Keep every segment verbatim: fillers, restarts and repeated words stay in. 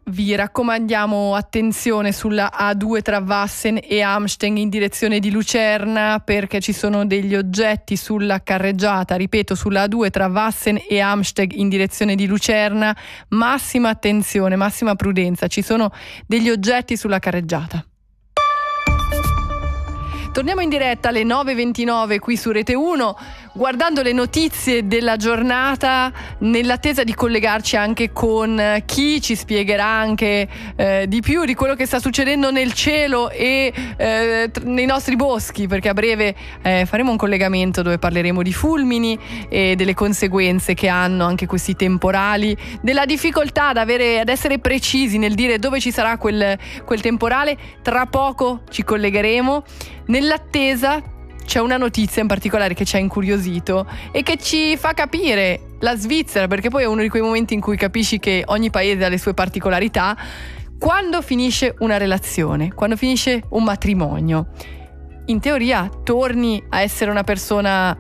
Vi raccomandiamo attenzione sulla A due tra Vassen e Amsten in direzione di Lucerna, perché ci sono degli oggetti sulla carreggiata, ripeto, sulla A due tra Vassen e Amsten in direzione di Lucerna. Massima attenzione, massima prudenza, ci sono degli oggetti sulla carreggiata. Torniamo in diretta alle nove e ventinove qui su Rete uno, guardando le notizie della giornata, nell'attesa di collegarci anche con chi ci spiegherà anche eh, di più di quello che sta succedendo nel cielo e eh, nei nostri boschi, perché a breve eh, faremo un collegamento dove parleremo di fulmini e delle conseguenze che hanno anche questi temporali, della difficoltà ad, avere, ad essere precisi nel dire dove ci sarà quel, quel temporale. Tra poco ci collegheremo. Nell'attesa c'è una notizia in particolare che ci ha incuriosito e che ci fa capire la Svizzera, perché poi è uno di quei momenti in cui capisci che ogni paese ha le sue particolarità. Quando finisce una relazione, quando finisce un matrimonio, in teoria torni a essere una persona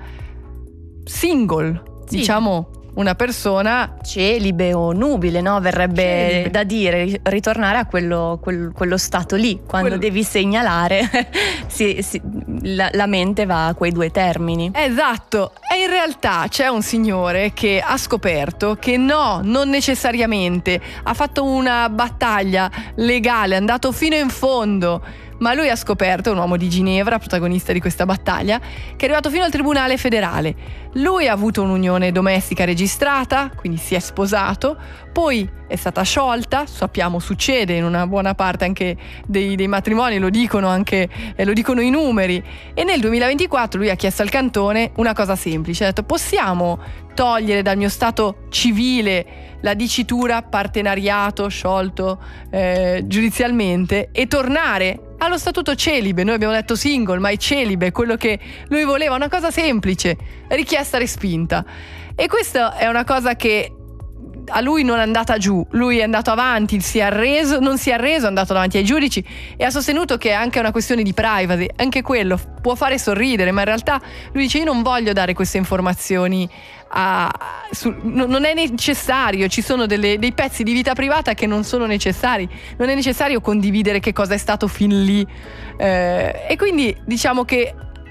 single, sì. Diciamo una persona celibe o nubile, no? Verrebbe celibe. Da dire, ritornare a quello, quel, quello stato lì, quando quello. Devi segnalare si, si, la, la mente va a quei due termini. Esatto, e in realtà c'è un signore che ha scoperto che no, non necessariamente, ha fatto una battaglia legale, è andato fino in fondo, ma lui ha scoperto, un uomo di Ginevra, protagonista di questa battaglia, che è arrivato fino al Tribunale federale. Lui ha avuto un'unione domestica registrata, quindi si è sposato, poi è stata sciolta, sappiamo succede in una buona parte anche dei, dei matrimoni, lo dicono anche eh, lo dicono i numeri, e nel duemilaventiquattro lui ha chiesto al cantone una cosa semplice, ha detto: possiamo togliere dal mio stato civile la dicitura partenariato sciolto eh, giudizialmente e tornare allo statuto celibe? Noi abbiamo detto single, ma è celibe, quello che lui voleva, una cosa semplice, richiesta respinta. E questa è una cosa che a lui non è andata giù, lui è andato avanti, si è arreso, non si è arreso, è andato davanti ai giudici e ha sostenuto che è anche una questione di privacy. Anche quello può fare sorridere, ma in realtà lui dice: io non voglio dare queste informazioni a, su, no, non è necessario, ci sono delle, dei pezzi di vita privata che non sono necessari, non è necessario condividere che cosa è stato fin lì, eh, e quindi diciamo che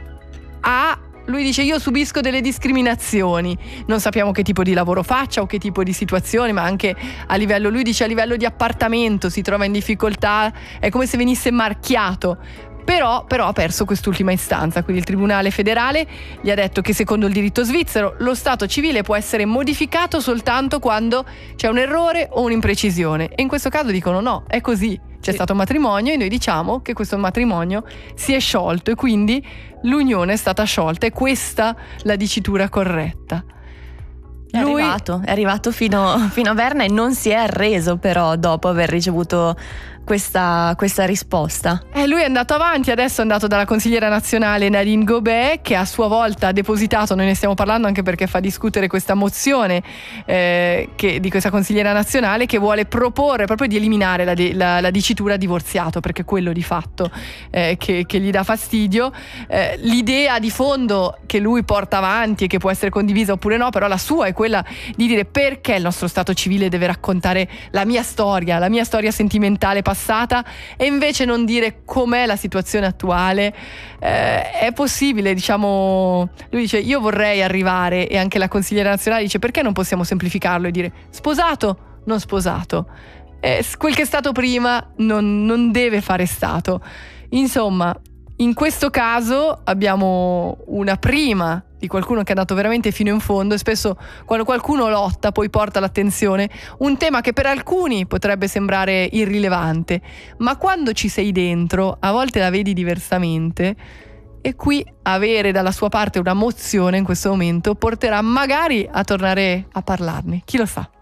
ha lui dice: io subisco delle discriminazioni, non sappiamo che tipo di lavoro faccia o che tipo di situazione, ma anche a livello, lui dice a livello di appartamento si trova in difficoltà, è come se venisse marchiato. Però, però ha perso quest'ultima istanza, quindi il Tribunale federale gli ha detto che secondo il diritto svizzero lo stato civile può essere modificato soltanto quando c'è un errore o un'imprecisione, e in questo caso dicono no, è così, c'è sì. stato un matrimonio e noi diciamo che questo matrimonio si è sciolto e quindi l'unione è stata sciolta, è questa la dicitura corretta. È Lui... arrivato, è arrivato fino, fino a Berna e non si è arreso però dopo aver ricevuto questa, questa risposta. Eh, lui è andato avanti, adesso è andato dalla consigliera nazionale Nadine Gobet, che a sua volta ha depositato, noi ne stiamo parlando anche perché fa discutere questa mozione eh, che, di questa consigliera nazionale, che vuole proporre proprio di eliminare la, la, la dicitura divorziato, perché è quello di fatto eh, che, che gli dà fastidio. Eh, l'idea di fondo che lui porta avanti e che può essere condivisa oppure no, però la sua è quella di dire: perché il nostro stato civile deve raccontare la mia storia, la mia storia sentimentale passata, e invece non dire com'è la situazione attuale. Eh, è possibile, diciamo, lui dice: io vorrei arrivare, e anche la consigliera nazionale dice: perché non possiamo semplificarlo e dire sposato, non sposato, eh, quel che è stato prima non, non deve fare stato. Insomma, in questo caso abbiamo una prima di qualcuno che è andato veramente fino in fondo, e spesso quando qualcuno lotta poi porta l'attenzione un tema che per alcuni potrebbe sembrare irrilevante, ma quando ci sei dentro a volte la vedi diversamente, e qui avere dalla sua parte una mozione in questo momento porterà magari a tornare a parlarne, chi lo sa.